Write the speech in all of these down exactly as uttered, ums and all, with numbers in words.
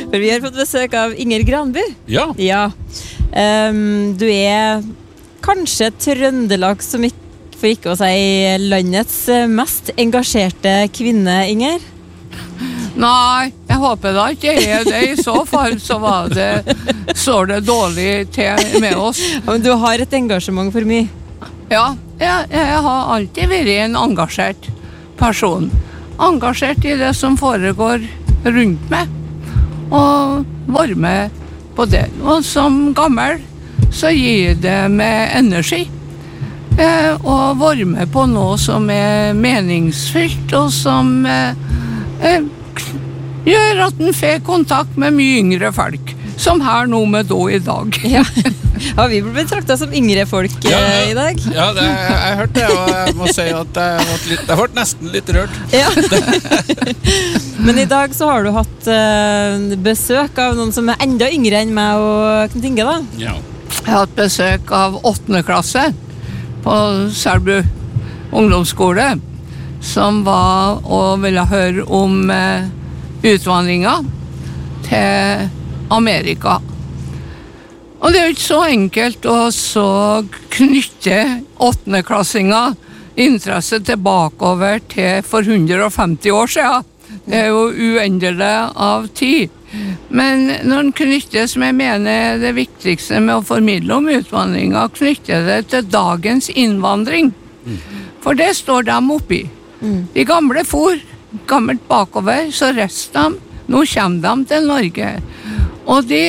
For vi har fått besøk av Inger Granby. Ja. Ja. Um, du er kanskje Trøndelag som ikke, for ikke å si landets mest engasjerte kvinne, Inger? Nei, jeg håper da ikke jeg er det. I så fall så var det, står det dårlig til med oss. Men du har et engasjement for mye. Ja, jeg, jeg har alltid vært en engasjert person. Engasjert i det som foregår rundt meg. Og være med på det. Og som gammel så gir det meg energi. Eh, og være med på noe som er meningsfylt, og som eh, eh, gjør at en får kontakt med mye yngre folk, som her nå med da i dag. Ja, ja vi ble betraktet som yngre folk Ja, eh, i dag. Ja, det, jeg hørte det, og jeg må si at jeg ble, litt, jeg ble nesten litt rørt. Ja. Men i dag så har du hatt eh, besøk av noen som er enda yngre enn meg og Knut Inge, da. Ja. Jeg har hatt besøk av åttende klasse på Selbu ungdomsskole, som var og ville høre om eh, utvandringen til Amerika. Og det er jo ikke så enkelt å så knytte åttendeklassinger interesse tilbakeover til for hundre og femti år siden. Det er jo uendelig av tid. Men når den knytter, som jeg mener er det viktigste med å formidle om utvandringen, knytter det til dagens innvandring. For det står dem oppi. De gamle for, gammelt bakover, så resten dem. Nå kommer de til Norge. Og de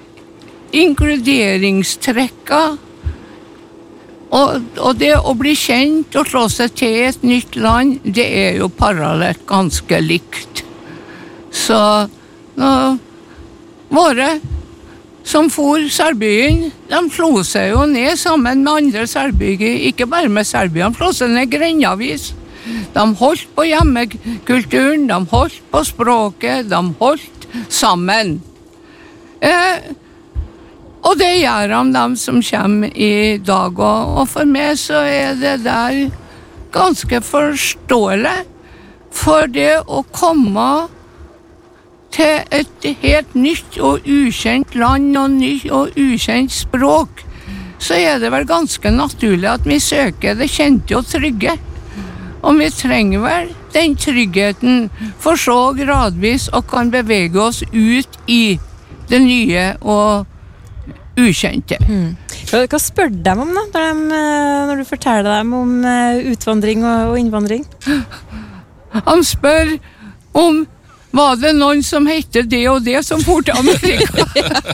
inkluderingstrekka, og, og det å bli kjent og slå seg til et nytt land, det er jo parallelt ganske likt. Så nå, våre som for Serbyen, de slo seg jo ned sammen med andre serbyer, ikke bare med Serbien, de slo seg ned grenjavis. De holdt på hjemmekulturen, de holdt på språket, de holdt sammen. Eh, og det gjør de, de som kommer i dag, og, og for meg så er det der ganske forståelig. For det å komme til et helt nytt og ukjent land og nytt og ukjent språk, så er det vel ganske naturlig at vi søker det kjente og trygge. Og vi trenger vel den tryggheten for så gradvis å kan bevege oss ut i det nye og ukjente. Mm. Hva, hva spør de om da, når, de, når du forteller dem om utvandring og, og innvandring? Han spør om var det noen som heter det og det som for til Amerika?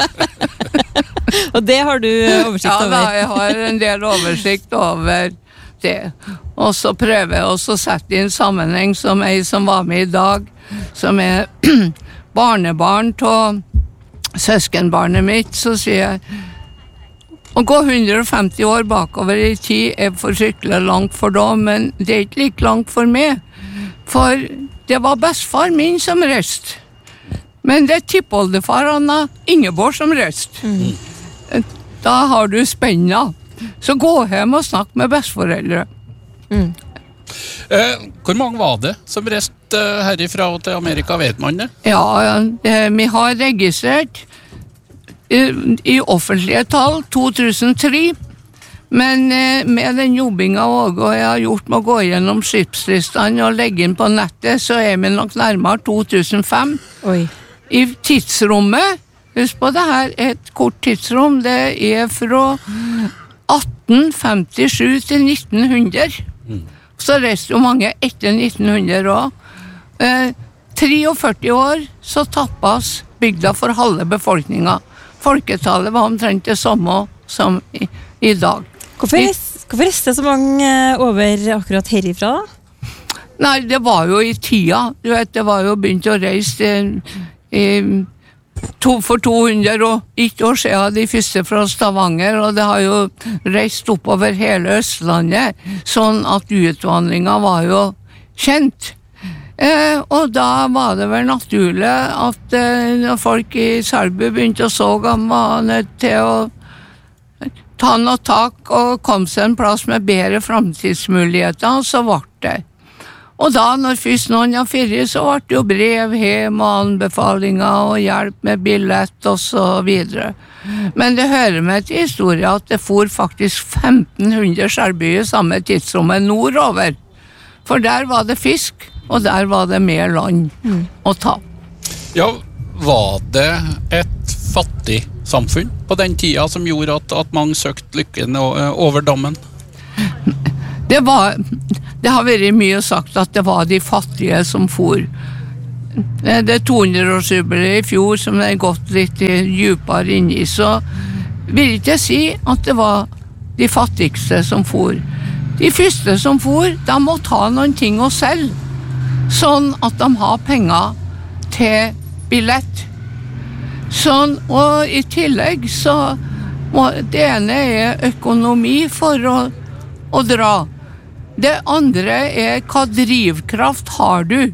Og det har du oversikt over? Ja, da, jeg har en del oversikt over det. Og så prøver jeg også å sette i en sammenheng som jeg som var med i dag, som er barnebarn til søskenbarnet mitt, så sier jeg å gå hundre og femti år bakover i tid er for skikkelig langt for dem, men det er ikke like langt for meg. For det var bestefar min som reiste. Men det er tippoldefar Anna Ingeborg som reiste. Mm. Da har du spenna. Så gå hjem og snakk med besteforeldre. Mm. Eh, hvor mange var det som reiste eh, herifra og til Amerika, vet man det? Ja, eh, vi har registrert i, i offentlige tall to tusen tre, men eh, med den jobbinga også, og jeg har gjort med å gå gjennom skipslistene og legge inn på nettet, så er vi nok nærmere to tusen fem. Oi. I tidsrommet, husk på det her, et kort tidsrom, det er fra atten femtisju til nitten hundre. Mm. Så reiste jo mange etter nitten hundre også. Eh, treogførti år så tappas bygda for halve befolkninga. Folketallet var omtrent det samme som i, i dag. Hvorfor reiste så mange over akkurat herifra da? Nei, det var jo i tida. Du vet, det var jo begynt å reise i, to, for to hundre og ett år siden, de første fra Stavanger, og det har jo reist oppover hele Østlandet, sånn at utvandringen var jo kjent. Eh, og da var det vel naturlig at eh, når folk i Selbu begynte å så han var nødt til å ta noe tak og kom seg en plass med bedre fremtidsmuligheter, så ble det. Og da, når først noen har fyrt, så ble det jo brev hjem og anbefalinger og hjelp med billett og så videre. Men det hører med til historien at det for faktisk femten hundre skjærbyer samme tidsrommet nordover. For der var det fisk, og der var det mer land mm. å ta. Ja, var det et fattig samfunn på den tida som gjorde at, at mange søkte lykken over dammen? Det var, det har vært mye sagt at det var de fattige som for. Det er to-hundre-årsjubileet i fjor som er gått litt djupere inn i, så vil ikke si at det var de fattigste som for. De første som for, de må ta noen ting å selge, sånn at de har penger til billett. Sånn, og i tillegg så må, det ene er økonomi for å, å dra. Det andre er hva drivkraft har du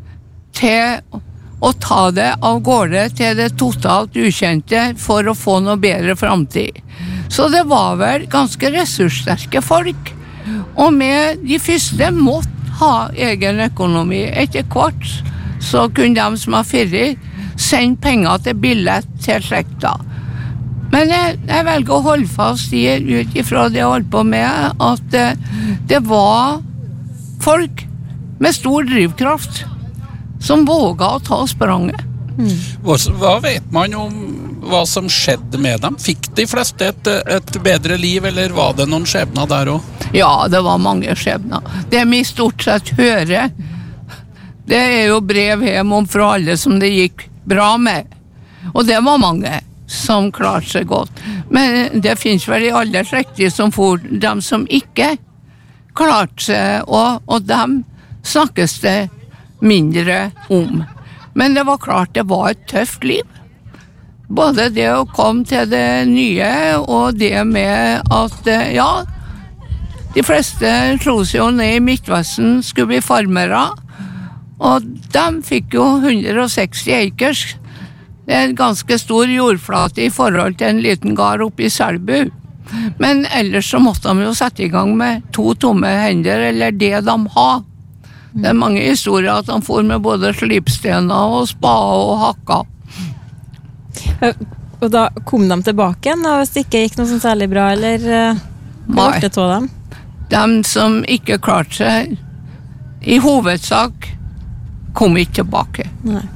til å ta det av gårde til det totalt ukjente for å få noe bedre fremtid. Så det var vel ganske ressurssterke folk, og med de første måtte ha egen økonomi. Etter hvert så kunne de som har fyrt sende penger til billett til slekta. Men jeg, jeg velger å holde fast i, ut ifra det jeg holdt på med, at det, det var folk med stor drivkraft som våget å ta spranget. Mm. Hva, hva vet man om hva som skjedde med dem? Fikk de fleste et, et bedre liv, eller var det noen skjebner der også? Ja, det var mange skjebner. Det vi stort sett hører, det er jo brev hjem om fra alle som det gikk bra med. Og det var mange som klarte seg godt. Men det finnes vel i alle slekter som for dem som ikke klarte seg, og, og dem snakkes det mindre om. Men det var klart det var et tøft liv. Både det å komme til det nye, og det med at, ja, de fleste slo seg jo ned i Midtvesten, skulle bli farmere, og de fikk jo hundre og seksti acres. Det er en ganske stor jordflate i forhold til en liten gard oppe i Selbu. Men ellers så måtte de jo sette i gang med to tomme hender, eller det de har. Det er mange historier at de får med både slipstener og spa og hakka. Og da kom de tilbake igjen, hvis det ikke gikk noe sånn særlig bra, eller hva ble det av dem? De som ikke klarte seg, i hovedsak, kom ikke tilbake. Nei.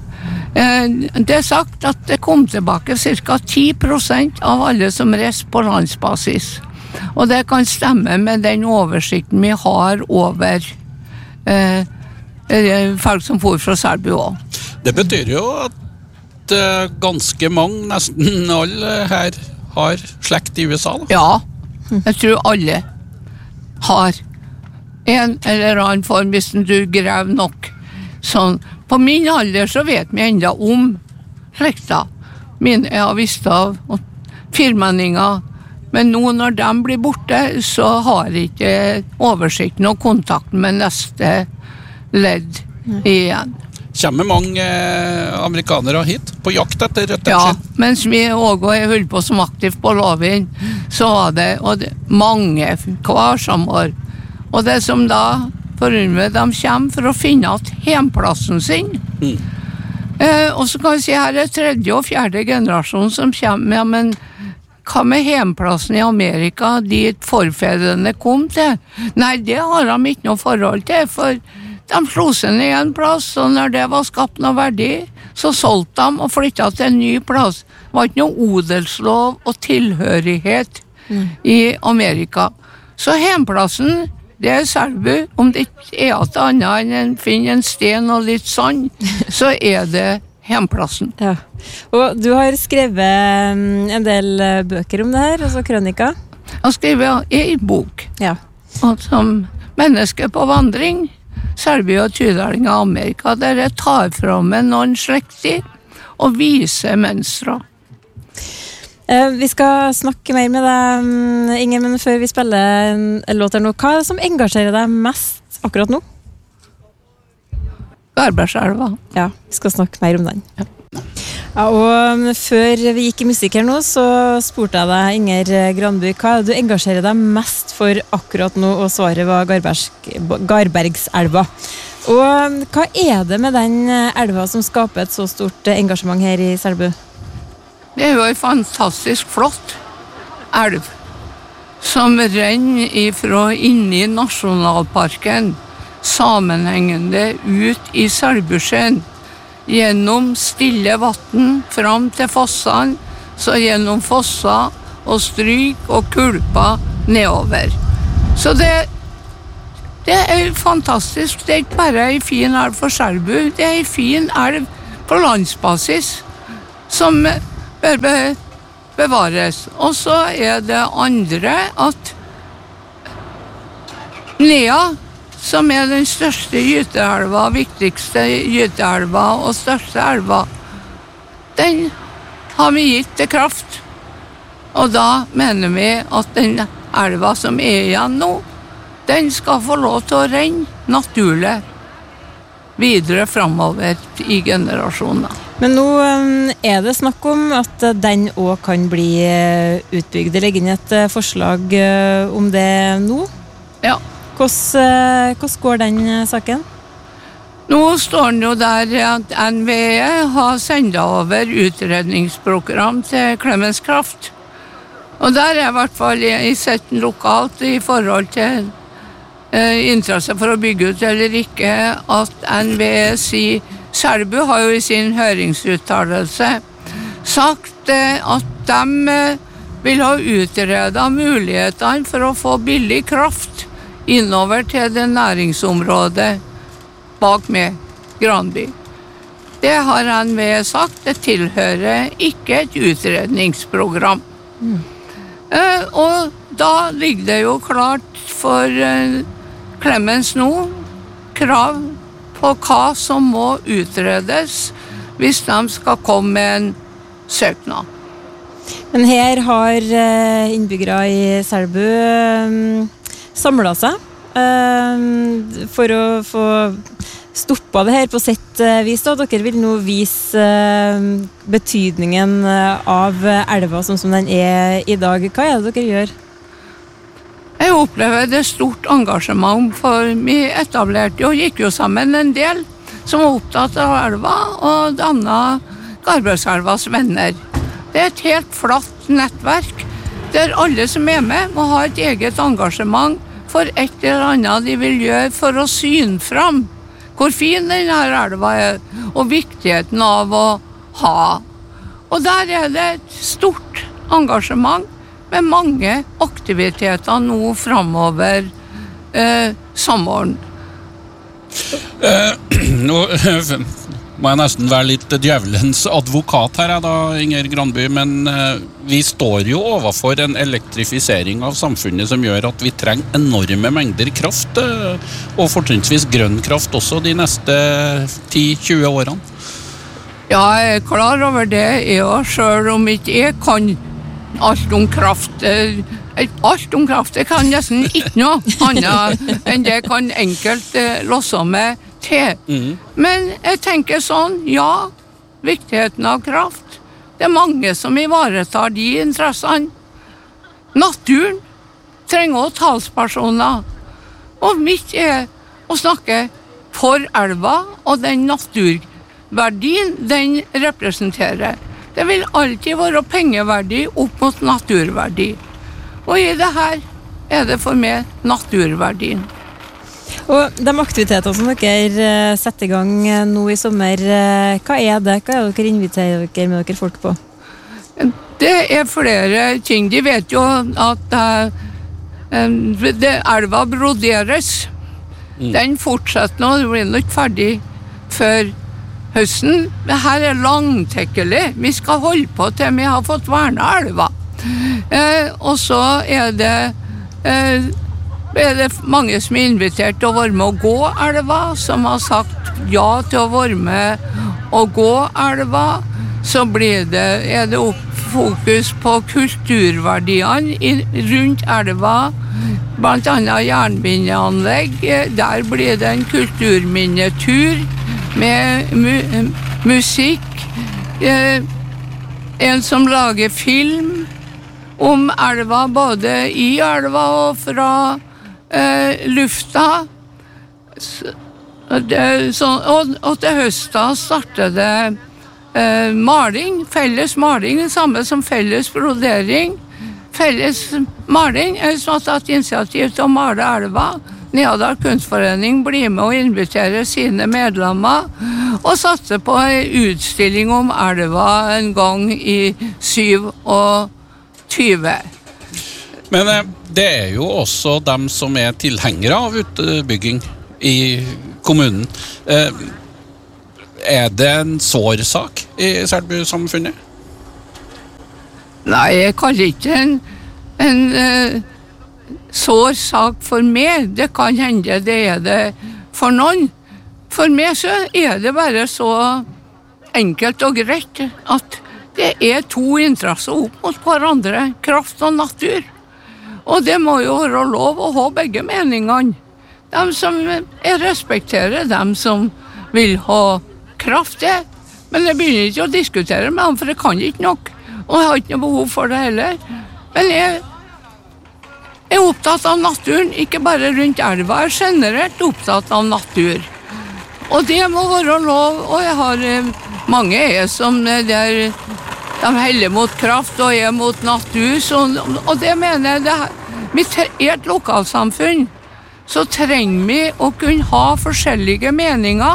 Det er sagt at det kom tilbake ca. ti prosent av alle som reiste på landsbasis. Og det kan stemme med den oversikten vi har over eh, folk som for fra Selbu også. Det betyr jo at eh, ganske mange, nesten alle her, har slekt i U S A, da? Ja, jeg tror alle har en eller annen form hvis du graver nok. Sånn. På min alder så vet vi enda om slekta. Mine jeg har visst av firmenninger. Men nå når de blir borte, så har jeg ikke oversikten og kontakten med neste ledd igjen. Kommer mange amerikanere hit på jakt etter røtter? Ja, mens vi også holdt på som aktivt på Lovin, så var det, og det mange hver sommer. Og det som da forundrer, de kommer for å finne at hjemplassen sin. Mm. Eh, og så kan vi si her er tredje og fjerde generasjon som kommer, ja, men hva med hjemplassen i Amerika, dit forfedrene kom til? Nei, det har de ikke noe forhold til, for de slo seg ned en plass, og når det var skapt noe verdi, så solgte de og flyttet til en ny plass. Det var ikke noe odelslov og tilhørighet mm. i Amerika. Så hjemplassen, det er Selbu. Om det ikke er et annet enn en finner en sten og litt sand, så er det hjemplassen. Ja. Og du har skrevet en del bøker om det her, altså krønika? Jeg har skrevet en bok. Ja. Og som menneske på vandring, Selbu og Tydaling av Amerika, der jeg tar fra meg noen slekter og viser mønstre. Vi skal snakke mer med deg, Inger, men før vi spiller en låt her nå, hva er det som engasjerer deg mest akkurat nå? Garbergselva. Ja, vi skal snakke mer om den. Ja. Ja, og før vi gikk i musikk her nå, så spurte jeg deg, Inger Granby, hva er det du engasjerer deg mest for akkurat nå, og svaret var Garbergs, Garbergselva. Og hva er det med den elva som skaper et så stort engasjement her i Selbu? Det er jo en fantastisk flott elv som renner ifra inni nasjonalparken, sammenhengende ut i Selbusjøen, gjennom stille vatten, fram til fossene, så gjennom fossa og stryk og kulpa nedover. Så det, det er fantastisk. Det er ikke bare en fin elv for Selbu, det er en fin elv på landsbasis som bør be, bevares. Og så er det andre at Nea, som er den største gyteelva, viktigste gyteelva og største elva, den har vi gitt til kraft. Og da mener vi at den elva som er igjen nå, den skal få lov til å renne naturlig videre fremover i generasjoner. Men nå er det snakk om at den også kan bli utbygd. Det ligger inn et forslag om det nå. Ja. Hvordan, hvordan går den saken? Nå står den jo der at N V E har sendt over utredningsprogram til Klemens Kraft. Og der er i hvert fall i setten lokalt i forhold til eh, interesse for å bygge ut eller ikke, at N V E sier, Selbu har jo i sin høringsuttalelse sagt eh, at de eh, vil ha utredet mulighetene for å få billig kraft innover til det næringsområdet bak med Granby. Det har N V E sagt, det tilhører ikke et utredningsprogram. Mm. Eh, og da ligger det jo klart for eh, Klemens nå krav på hva som må utredes hvis de skal komme med en søknad. Men her har eh, innbyggere i Selbu eh, samlet seg eh, for å få stoppet det her på sitt eh, vis. Da. Dere vil nå vise eh, betydningen av elva sånn som den er i dag. Hva er det dere gjør? Jeg opplever det stort engasjement, for vi etablerte og gikk jo sammen en del som var opptatt av elva og dannet Garbøselvas venner. Det er et helt flatt nettverk der alle som er med må ha et eget engasjement for et eller annet de vil gjøre for å syne fram hvor fin denne elva er, og viktigheten av å ha. Og der er det et stort engasjement med mange aktiviteter nå fremover eh, sommeren. Eh, nå må jeg nesten være litt djævelens advokat her, da, Inger Granby, men eh, vi står jo overfor en elektrifisering av samfunnet som gjør at vi trenger enorme mengder kraft, eh, og fortrinnsvis grønn kraft også de neste ti til tjue årene. Ja, jeg er klar over det, jeg, selv om ikke jeg kan alt om kraft. Eh, alt om kraft, det kan nesten ikke noe annet enn det kan enkelt eh, låse med til. Mm. Men jeg tenker sånn, ja, viktigheten av kraft. Det er mange som ivaretar de interessene. Naturen trenger også talspersoner. Og mitt er å snakke for elva og den naturverdien den representerer. Det vil alltid være pengeverdi opp mot naturverdi. Og i det her er det for meg naturverdien. Og de aktiviteter som dere setter i gang nå i sommer, hva er det? Hva er det dere inviterer dere med dere folk på? Det er flere ting. De vet jo at uh, det, elva broderes. Mm. Den fortsetter nå, det blir nok ikke ferdig før høsten. Dette er langtekkelig. Vi skal holde på til vi har fått verna elva. Uh, og så er det uh, er det mange som er invitert til å være med å gå elva, som har sagt ja til å være med å gå elva. Så blir det, er det opp fokus på kulturverdiene rundt elva, blant annet jernminneanlegg. Der blir det en kulturminnetur med mu- musikk. En som lager film om elva, både i elva og fra Uh, lufta. det, så, og, og til høsten starter det eh, maling, felles maling, det samme som felles brodering. Felles maling er som har tatt initiativ til å male elva. Neadal kunstforening blir med og inviterer sine medlemmer og satser på en utstilling om elva en gang i syvogtyve. Men eh, det er jo også dem som er tilhengere av utbygging i kommunen. Eh, er det en sår sak i Selbu-samfunnet? Nei, jeg kaller ikke en, en uh, sår sak for meg. Det kan hende det er det for noen. For meg så er det bare så enkelt og greit at det er to interesser opp mot hverandre, kraft og natur. Og det må jo være lov å ha begge meningene. De som, jeg respekterer dem som vil ha kraft, det. Men jeg begynner ikke å diskutere med dem, for jeg kan ikke nok. Og jeg har ikke noe behov for det heller. Men jeg er opptatt av naturen, ikke bare rundt elva. Jeg er generelt opptatt av natur. Og det må være lov. Og jeg har mange er som der, de heller mot kraft og er mot natur. Så, og det mener jeg, det, vi er et lokalsamfunn. Så trenger vi å kunne ha forskjellige meninger.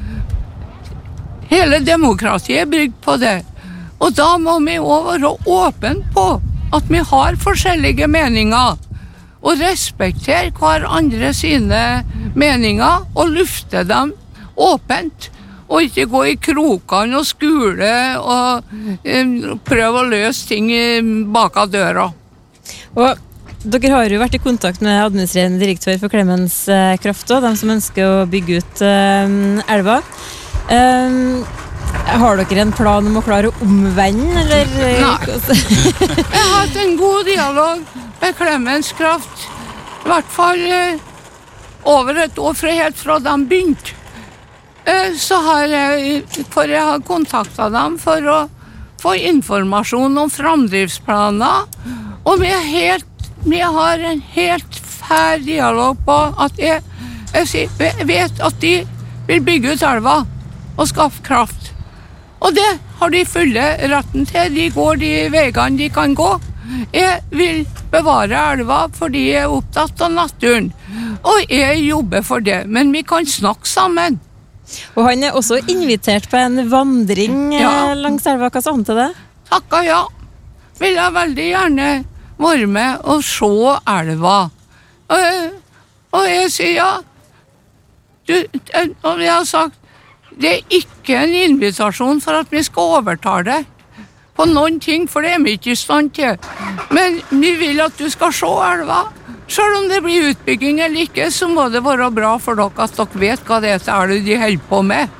Hele demokratiet er bygd på det. Og da må vi også være åpne på at vi har forskjellige meninger, og respektere hver andre sine meninger, og lufte dem åpent, og ikke gå i krokene og skule og um, prøve å løse ting bak av døra. Og dere har jo vært i kontakt med administrerende direktør for Clemens Kraft, og de som ønsker å bygge ut um, elva. Um, Har dere en plan om å klare å omvende, eller? Nei. Jeg har hatt en god dialog med Clemens Kraft, i hvert fall eh, over et år fra helt fra de begynte. Eh, så har jeg, for jeg har kontaktet dem for å få informasjon om framdriftsplaner, og vi, er helt, vi har en helt fair dialog på at jeg, jeg, jeg vet at de vil bygge ut elva og skaffe kraft. Og det har de fulle retten til. De går de veiene de kan gå. Jeg vil bevare elva fordi jeg er opptatt av naturen. Og jeg jobber for det, men vi kan snakke sammen. Og han er også invitert på en vandring ja. langs elva. Hva sa han til det? Takka ja. Vil jeg veldig gjerne være med og se elva. Og, og jeg sier ja. Du, og jeg har sagt, det er ikke en invitasjon for at vi skal overtale på noen ting, for det er vi ikke i stand til. Men vi vil at du skal se elva. Selv om det blir utbygging eller ikke, så må det være bra for dere at dere vet hva det er de holder på med.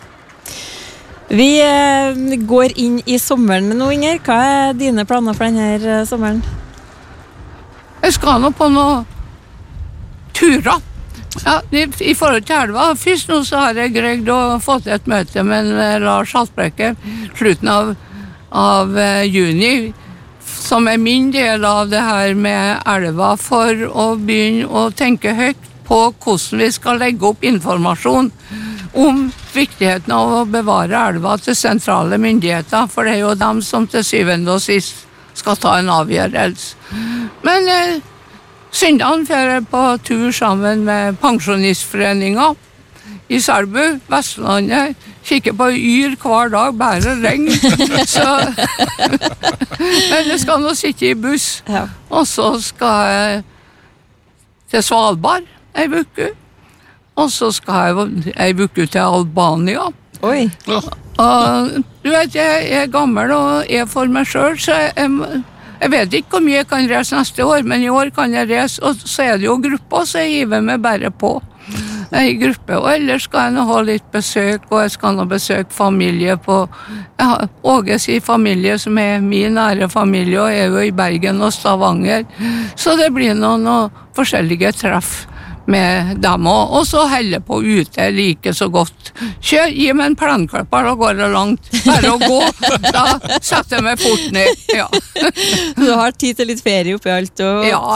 Vi eh, går inn i sommeren nå, Inger. Hva er dine planer for denne sommeren? Jeg skal nå på noen turer. Ja, i, i forhold til elva, først nå så har jeg greid å få til et møte med Lars Haltbrekke slutten av, av uh, juni, som er min del av det her med elva, for å begynne å tenke høyt på hvordan vi skal legge opp informasjon om viktigheten av å bevare elva til sentrale myndigheter, for det er jo dem som til syvende og sist skal ta en avgjørelse. Men uh, Søndagen fer jeg på tur sammen med pensjonistforeningen i Selbu, Vestlandet. Kikker på yr hver dag, bare regn. Så, men jeg skal nå sitte i buss. Ja. Og så skal jeg til Svalbard ei uke. Og så skal jeg ei uke til Albania. Oi. Ja. Og du vet, jeg er gammel og er for meg selv, så jeg... Jeg vet ikke hvor mye jeg kan reise neste år, men i år kan jeg reise, og så er det jo grupper, så jeg hiver meg bare på i gruppe. Og ellers skal jeg nå ha litt besøk, og jeg skal nå besøke familie på Åges i familie, som er min nære familie, og er jo i Bergen og Stavanger. Så det blir noen, noen forskjellige treff med dem også, og så heller på ute like så godt. Kjør, gi meg en plenklipper, da går det langt. Bare å gå, da setter jeg meg fort ned. Ja. Du har tid til litt ferie oppi alt. Og... Ja, ja.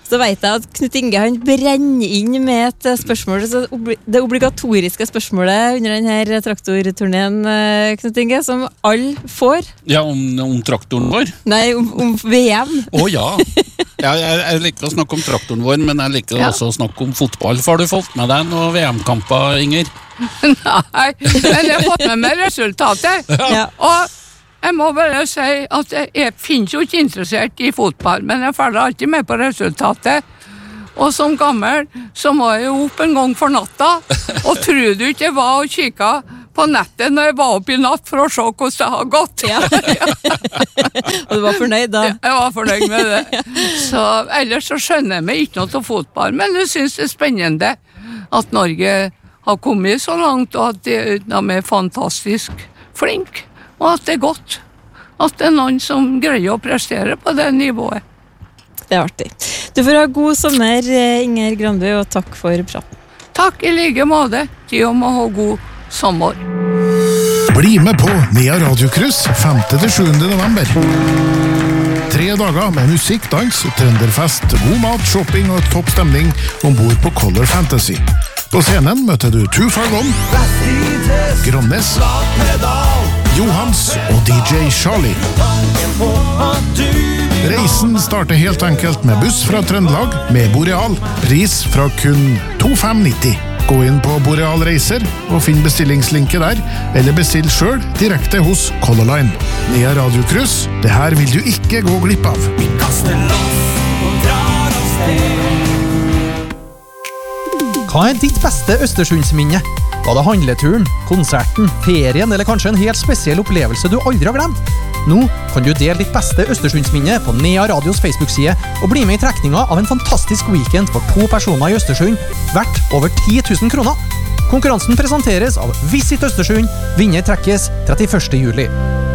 Så vet jeg at Knut Inge han brenner inn med et spørsmål, så det obligatoriske spørsmålet under denne traktorturneen, Knut Inge, som alle får. Ja, om, om traktoren vår? Nei, om, om V M. Å ja. ja jeg, jeg liker å snakke om traktoren vår, men jeg liker ja. også å snakke om fotball. For har du fått med deg noen V M-kamper, Inger? Nei, men jeg har fått med meg resultatet. Ja. Og jeg må bare si at jeg finnes jo ikke interessert i fotball, men jeg følger alltid med på resultatet. Og som gammel så må jeg jo opp en gang for natta, og tror du ikke jeg var og kikket på nettet når jeg var oppe i natt for å se hvordan det har gått. Ja. Og du var fornøyd da? Ja, jeg var fornøyd med det. Så ellers så skjønner jeg meg ikke noe til fotball, men jeg synes det er spennende at Norge har kommet så langt, og at de, de er fantastisk flinke. Og at det er godt at det er noen som greier å prestere på det nivået. Det er artig. Du får ha god sommer, Inger Granby, og takk for praten. Takk i like måte. De må ha god sommer. Bli med på Nea Radiokryss femte til sjuende november. Tre dager med musikk, dans, trønderfest, god mat, shopping og topp stemning ombord på Color Fantasy. På scenen møter du Too Far Gone, Grannes, Johans og D J Charlie. Reisen starter helt enkelt med buss fra Trøndelag med Boreal. Pris fra kun to fem nitti. Gå inn på Boreal Reiser og finn bestillingslinket der, eller bestill selv direkte hos Color Line. Nea Radiokryss, det her vil du ikke gå glipp av. Vi kaster loss og drar av sted. Hva er ditt beste Østersundsminne? Var det handleturen, konserten, ferien eller kanskje en helt spesiell opplevelse du aldri har glemt? Nå kan du dele ditt beste Østersundsminne på Nea Radios Facebook-side og bli med i trekninga av en fantastisk weekend for to personer i Østersund, verdt over ti tusen kroner. Konkurransen presenteres av Visit Østersund. Vinner trekkes trettiførste juli.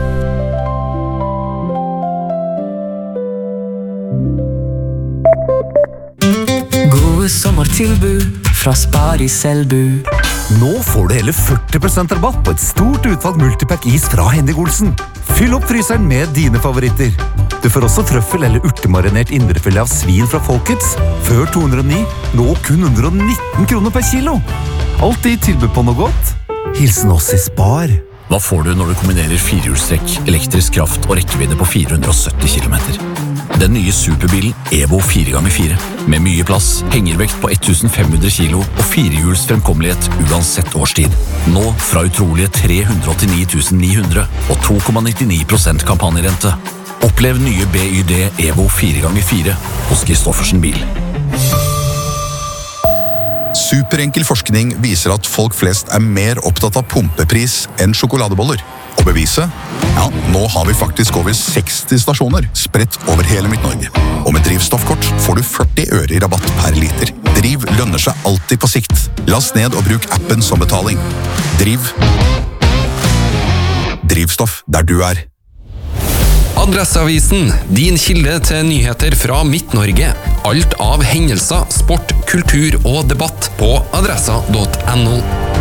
Gode sommertilbud fra Spar i Selbu. Nå får du hele førti prosent rabatt på et stort utvalg multipack is fra Henning Olsen. Fyll opp fryseren med dine favoritter. Du får også trøffel eller urtemarinert indrefilet av svin fra Folkets. Før to hundre og ni, nå kun ett hundre og nitten kroner per kilo. Alltid tilbud på noe godt. Hilsen oss i Spar. Hva får du når du kombinerer firehjulstrekk, elektrisk kraft og rekkevidde på fire hundre og sytti kilometer? Den nye superbilen Evo fire ganger fire. Med mye plass, hengervekt på ett tusen fem hundre kilo og firehjuls fremkommelighet uansett årstid. Nå fra utrolige tre hundre og åttini tusen ni hundre og to komma nittini prosent kampanjerente. Opplev nye B Y D Evo fire ganger fire hos Kristoffersen Bil. Superenkel forskning viser at folk flest er mer opptatt av pumpepris enn sjokoladeboller. Og beviset? Ja, nå har vi faktisk over seksti stasjoner spredt over hele Midt-Norge. Og med drivstoffkort får du førti øre i rabatt per liter. Driv lønner seg alltid på sikt. Last ned og bruk appen som betaling. Driv. Drivstoff der du er. Adresseavisen, din kilde til nyheter fra Midt-Norge. Alt av hendelser, sport, kultur og debatt på adressa punktum no.